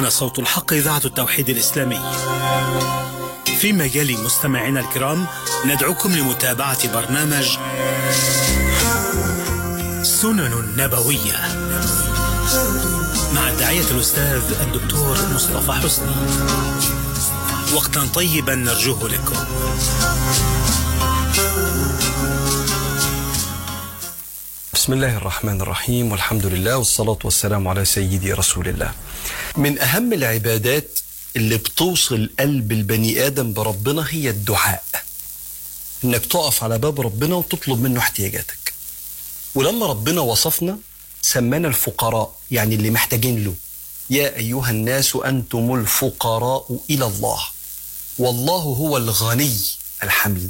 هنا صوت الحق إذاعة التوحيد الإسلامي. في مجال مستمعينا الكرام ندعوكم لمتابعة برنامج سنن نبوية مع الداعية الأستاذ الدكتور مصطفى حسني. وقتا طيبا نرجوه لكم. بسم الله الرحمن الرحيم، والحمد لله والصلاة والسلام على سيدي رسول الله. من أهم العبادات اللي بتوصل قلب البني آدم بربنا هي الدعاء، إنك تقف على باب ربنا وتطلب منه احتياجاتك. ولما ربنا وصفنا سمانا الفقراء، يعني اللي محتاجين له. يا أيها الناس أنتم الفقراء إلى الله والله هو الغني الحميد.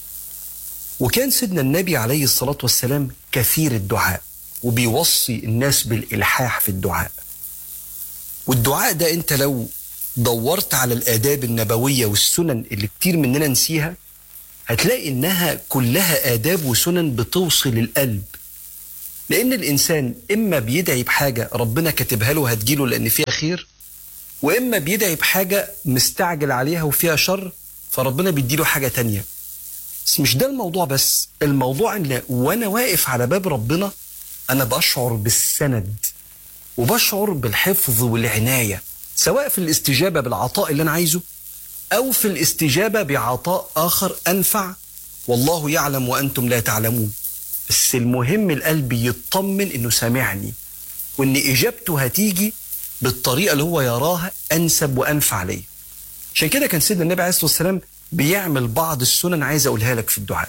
وكان سيدنا النبي عليه الصلاة والسلام كثير الدعاء، وبيوصي الناس بالإلحاح في الدعاء. والدعاء ده انت لو دورت على الآداب النبوية والسنن اللي كتير مننا نسيها، هتلاقي انها كلها آداب وسنن بتوصل القلب. لأن الإنسان إما بيدعي بحاجة ربنا كاتبها له هتجيله لأن فيها خير، وإما بيدعي بحاجة مستعجل عليها وفيها شر فربنا بيديله حاجة تانية. بس مش ده الموضوع، بس الموضوع ان وانا واقف على باب ربنا انا بشعر بالسند وبشعر بالحفظ والعناية، سواء في الاستجابة بالعطاء اللي انا عايزه او في الاستجابة بعطاء اخر انفع، والله يعلم وانتم لا تعلمون. بس المهم القلب يطمن انه سامعني، وان اجابته هتيجي بالطريقة اللي هو يراها انسب وانفع ليه. عشان كده كان سيدنا النبي عليه الصلاة والسلام بيعمل بعض السنن عايز أقولها لك في الدعاء.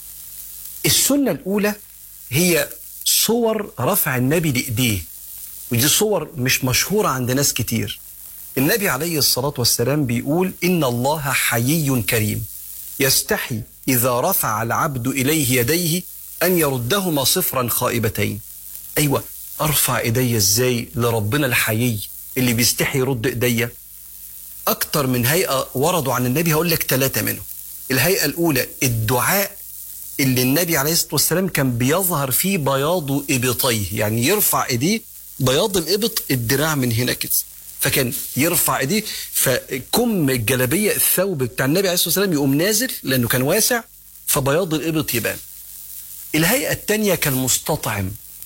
السنة الأولى هي صور رفع النبي لإيديه، ودي صور مش مشهورة عند ناس كتير. النبي عليه الصلاة والسلام بيقول إن الله حيي كريم يستحي إذا رفع العبد إليه يديه أن يردهما صفرا خائبتين. أيوة، أرفع إيدي إزاي لربنا الحيي اللي بيستحي يرد إيديا؟ أكتر من هيئة وردوا عن النبي، هقول لك 3 منهم. الهيئة الأولى الدعاء اللي النبي عليه الصلاة والسلام كان بيظهر فيه بياض إبطيه، يعني يرفع إيديه بياض الإبط الدراع من هنا كده، فكان يرفع إيديه فكم الجلبية الثوب بتاع النبي عليه الصلاة والسلام يقوم نازل لأنه كان واسع فبياض الإبط يبان. الهيئة الثانية كالمستطعم،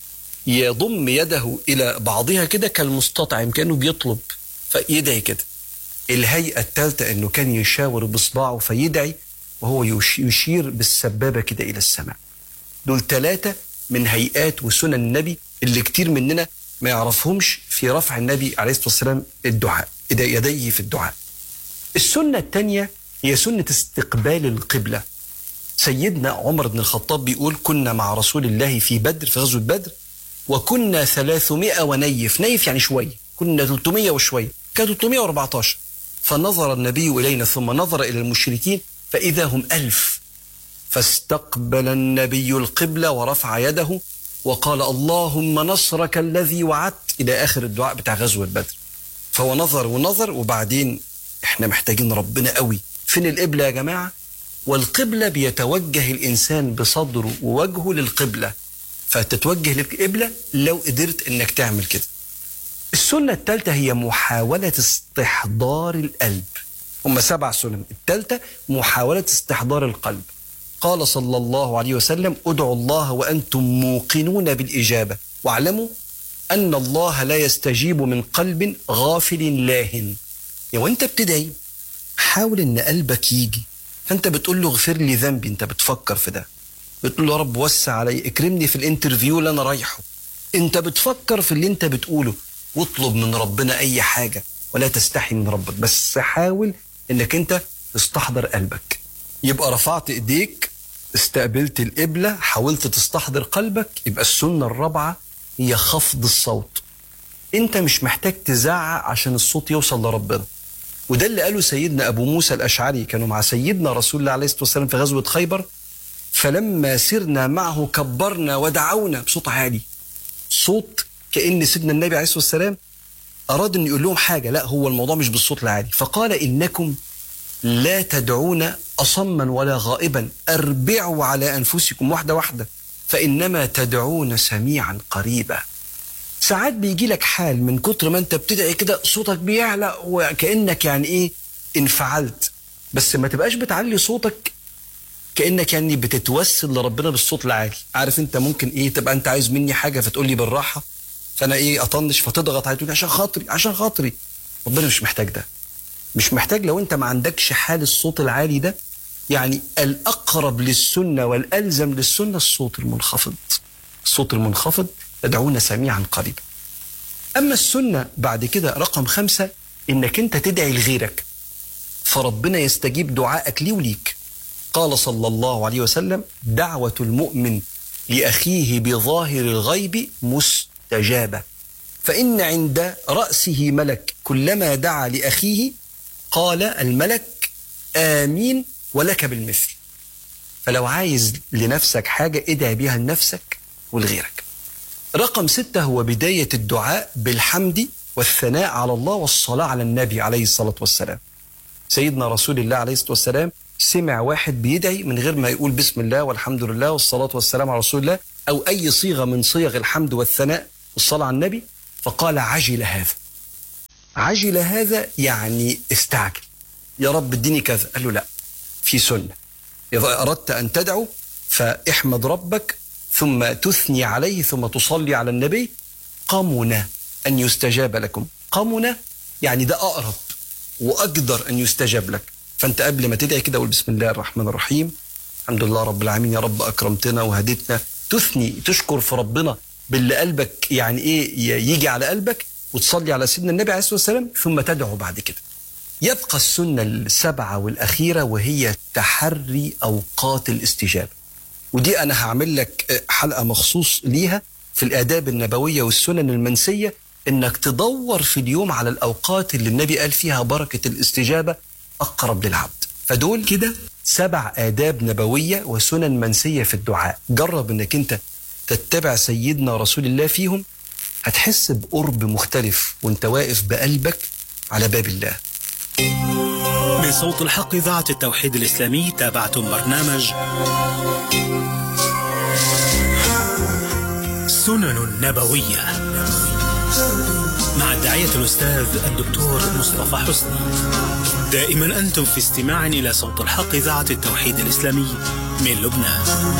يضم يده إلى بعضها كده كالمستطعم كأنه بيطلب فيدعي كده. الهيئة الثالثة أنه كان يشاور بصباعه فيدعي وهو يشير بالسبابة كده إلى السماء. دول 3 من هيئات وسنن النبي اللي كتير مننا ما يعرفهمش في رفع النبي عليه الصلاة والسلام الدعاء، يديه في الدعاء. السنة الثانية هي سنة استقبال القبلة. سيدنا عمر بن الخطاب بيقول كنا مع رسول الله في بدر، في غزوة بدر، وكنا 300 ونيف، نيف يعني شوية، كنا 300 وشوية، كان 314. فنظر النبي إلينا ثم نظر إلى المشركين فإذا هم 1000. فاستقبل النبي القبلة ورفع يده وقال اللهم نصرك الذي وعدت، إلى آخر الدعاء بتاع غزوة بدر. فهو نظر ونظر، وبعدين إحنا محتاجين ربنا قوي. فين القبلة يا جماعة؟ والقبلة بيتوجه الإنسان بصدره ووجهه للقبلة، فتتوجه للقبلة لو قدرت إنك تعمل كده. السنة الثالثة هي محاولة استحضار القلب. هم 7 سنن، الثالثة محاولة استحضار القلب. قال صلى الله عليه وسلم ادعوا الله وأنتم موقنون بالإجابة واعلموا أن الله لا يستجيب من قلب غافل لاهن. يعني وانت بتدعي حاول ان قلبك يجي، فانت بتقول له اغفر لي ذنبي، انت بتفكر في ده. بتقول له يا رب وسع علي، اكرمني في الانترفيو اللي انا رايحه، انت بتفكر في اللي انت بتقوله. واطلب من ربنا أي حاجة ولا تستحي من ربك، بس حاول إنك أنت تستحضر قلبك. يبقى رفعت إيديك، استقبلت القبلة، حاولت تستحضر قلبك. يبقى السنة الرابعة هي خفض الصوت. أنت مش محتاج تزعق عشان الصوت يوصل لربنا، وده اللي قاله سيدنا أبو موسى الأشعري. كانوا مع سيدنا رسول الله عليه الصلاة والسلام في غزوة خيبر، فلما سرنا معه كبرنا ودعونا بصوت عالي، صوت كأن سيدنا النبي عليه الصلاة والسلام أراد أن يقول لهم حاجة. لا، هو الموضوع مش بالصوت العالي. فقال إنكم لا تدعون أصما ولا غائبا، أربعوا على أنفسكم واحدة واحدة، فإنما تدعون سميعا قريبا. ساعات بيجي لك حال من كتر ما انت بتدعي كده صوتك بيعلى وكأنك يعني ايه انفعلت، بس ما تبقاش بتعلي صوتك كأنك يعني بتتوسل لربنا بالصوت العالي. عارف انت ممكن ايه تبقى انت عايز مني حاجة فتقول لي بالراحة، فانا ايه اطنش فتضغط علي تقول عشان خاطري عشان خاطري. ربنا مش محتاج ده، مش محتاج. لو انت ما عندكش حال الصوت العالي ده، يعني الأقرب للسنة والألزم للسنة الصوت المنخفض. الصوت المنخفض تدعون سميعا قريبا. أما السنة بعد كده رقم 5 إنك أنت تدعي لغيرك فربنا يستجيب دعائك لي وليك. قال صلى الله عليه وسلم: دعوة المؤمن لأخيه بظاهر الغيب مستجابة، فإن عند رأسه ملك كلما دعا لأخيه قال الملك آمين ولك بالمثل. فلو عايز لنفسك حاجة ادعي بيها لنفسك ولغيرك. رقم 6 هو بداية الدعاء بالحمد والثناء على الله والصلاة على النبي عليه الصلاة والسلام. سيدنا رسول الله عليه الصلاة والسلام سمع واحد بيدعي من غير ما يقول بسم الله والحمد لله والصلاة والسلام على رسول الله أو أي صيغة من صيغ الحمد والثناء والصلاة على النبي، فقال عجل هذا. عجل هذا يعني استعجل، يا رب اديني كذا. قال له لا، في سنة، إذا أردت أن تدعو فاحمد ربك ثم تثني عليه ثم تصلي على النبي، قمنا أن يستجاب لكم. قمنا يعني ده أقرب وأقدر أن يستجاب لك. فأنت قبل ما تدعي كده قول بسم الله الرحمن الرحيم، الحمد لله رب العالمين، يا رب أكرمتنا وهديتنا. تثني، تشكر في ربنا باللي قلبك يعني إيه يجي على قلبك، وتصلي على سيدنا النبي عليه الصلاة والسلام، ثم تدعو بعد كده. يبقى السنة 7 والأخيرة وهي تحري أوقات الاستجابة، ودي أنا هعمل لك حلقة مخصوص ليها في الآداب النبوية والسنن المنسية، إنك تدور في اليوم على الأوقات اللي النبي قال فيها بركة الاستجابة أقرب للعبد. فدول كده 7 آداب نبوية وسنن منسية في الدعاء. جرب إنك أنت تتبع سيدنا رسول الله فيهم، هتحس بقرب مختلف وانت واقف بقلبك على باب الله. من صوت الحق إذاعة التوحيد الإسلامي تابعتم برنامج سنن نبوية مع الداعية الأستاذ الدكتور مصطفى حسني. دائما أنتم في استماع إلى صوت الحق إذاعة التوحيد الإسلامي من لبنان.